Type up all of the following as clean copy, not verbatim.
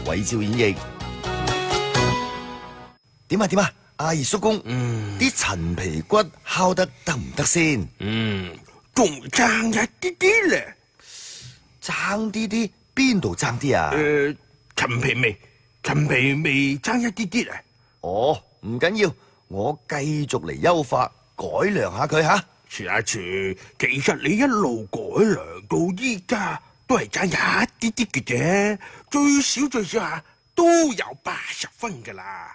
韋照演繹。點啊，阿二叔公，啲陳皮骨烤得得唔得先？ 仲爭一啲啲咧。 爭啲，邊度爭啲啊？ 陳皮味爭一啲啲啊。 哦，唔緊要，我繼續嚟優化改良下佢吓。 廚，其實你一路改良到依家都係爭一啲啲嘅啫，最少啊都有80分噶啦。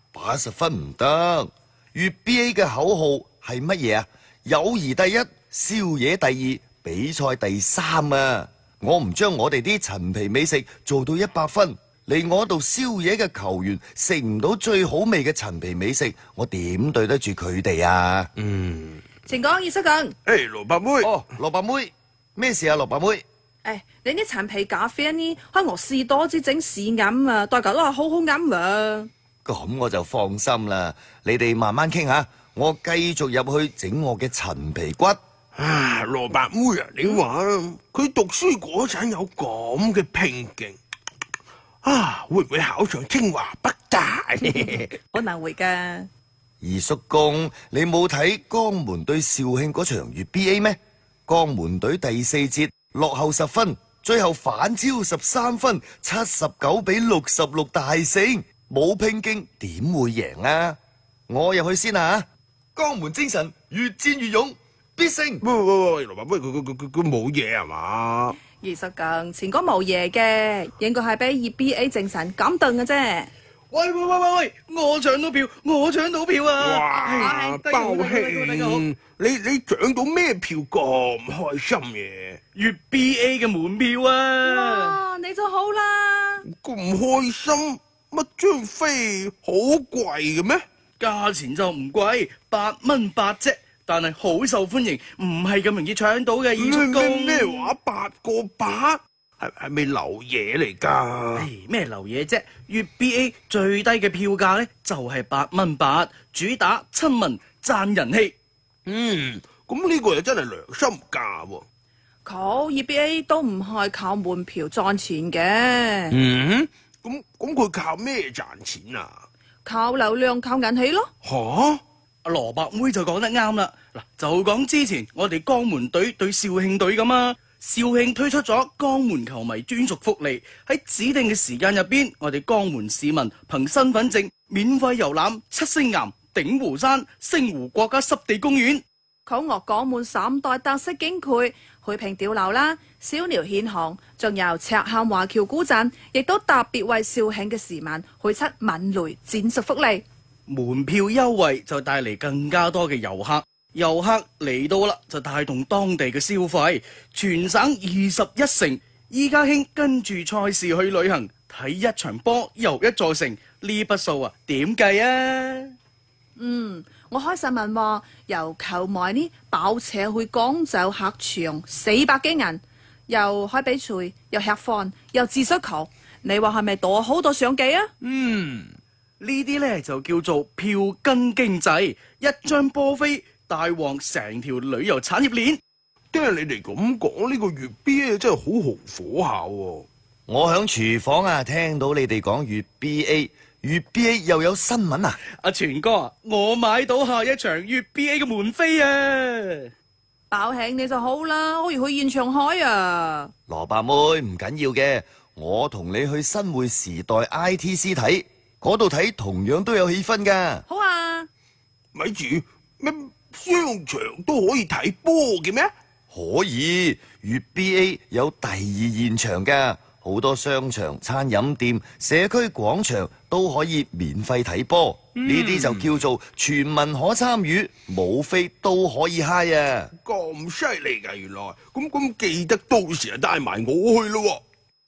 80分唔得，粵 BA 嘅口號係乜嘢啊？友誼第一，宵夜第二，比賽第3啊！我唔將我哋啲陳皮美食做到100分，嚟我度宵夜嘅球員食唔到最好味嘅陳皮美食，我點對得住佢哋啊？ 請講，二叔公。 蘿蔔妹。 哦，蘿蔔妹，咩事啊，蘿蔔妹？ 你啲陳皮咖啡呢？開我試多支整試飲啊，大家都話好好飲啊。 咁我就放心啦，你哋慢慢傾下，我繼續入去整我嘅陳皮骨。 蘿蔔妹啊，你話佢讀書嗰陣有咁嘅拼勁會唔會考上清華北大？ 可能會噶。 二叔公，你冇睇江門對肇慶嗰場粵 BA 咩？江門隊第4節落後10分，最後反超13分，79比66大勝，冇拼勁點會贏啊？我入去先啊！江門精神越戰越勇，必勝！ 喂，蘿蔔妹，佢冇嘢係嘛？ 二叔公，前哥冇嘢嘅，應該係俾粵 BA 精神感動嘅啫。 喂！我搶到票啊！ 哇，包兄，你搶到咩票咁開心嘅？ 粵 BA 嘅門票啊！ 哇，你就好啦。 咁開心，乜張飛好貴嘅咩？ 價錢就唔貴，8蚊8啫，但係好受歡迎，唔係咁容易搶到嘅。二叔公咩話8個8？係咪流嘢嚟㗎？ 咩流嘢啫？粵 BA 最低嘅票價呢，就係8蚊8，主打親民賺人氣。 咁呢個又真係良心價喎。 靠粵 BA 都唔係靠門票賺錢嘅。 咁佢靠咩賺錢啊？ 靠流量，靠人氣咯。 阿蘿蔔妹就講得啱啦。嗱，就講之前我哋江門隊對肇慶隊咁啊。肇慶推出咗江門球迷專屬福利，喺指定嘅時間入邊，我哋江門市民憑身份證免費遊覽七星岩、鼎湖山、星湖國家濕地公園。 靠我江門3大特色景區，去平碉樓啦、小寮獻航，仲有赤坎華僑古鎮，亦都特別為肇慶嘅市民推出敏雷戰術福利。 門票優惠就帶嚟更加多嘅遊客。遊客嚟到啦，就帶動當地嘅消費，全省21城。依家興跟住賽事去旅行，睇一場波遊一座城，呢筆數啊點計啊？ 我開新聞話，由球迷呢包車去廣州客場400幾人，又開比賽，又吃飯，又自xuất球，你話係咪多好多商機啊？ 呢啲呢就叫做票根經濟，一張波飛帶旺成條旅遊產業鏈。 聽你哋咁講，呢個粵 BA 真係好豪火下喎。 我響廚房啊，聽到你哋講粵 BA， 粵 BA 又有新聞啊！ 阿全哥啊，我買到下一場粵 BA 嘅門飛啊！ 爆慶你就好啦，可以去現場開啊！ 蘿蔔妹唔緊要嘅，我同你去新會時代 ITC 睇，嗰度睇同樣都有氣氛噶。 好啊， 咪住咩？商場都可以睇波嘅咩？ 可以，粵 BA 有第2現場噶，好多商場、餐飲店、社區廣場都可以免費睇波。呢啲就叫做全民可參與，冇飛都可以嗨啊！ 咁犀利噶，原來咁記得到時啊帶埋我去咯。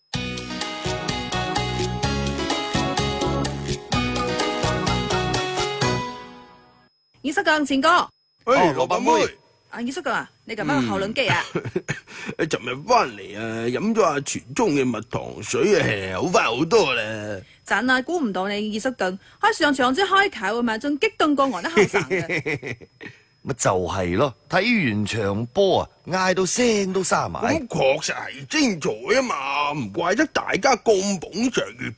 二叔公，前哥。 蘿蔔妹。 二叔公啊，你咁樣後輪機啊？ 尋日翻嚟啊，飲咗阿全中嘅蜜糖水啊，好翻好多啦。 真係估唔到你二叔公喺上場之開球啊嘛，仲激動過我啲後生嘅。 咪就係咯，睇完場波啊，嗌到聲都沙埋。 咁確實係精彩啊嘛，唔怪得大家咁捧場粵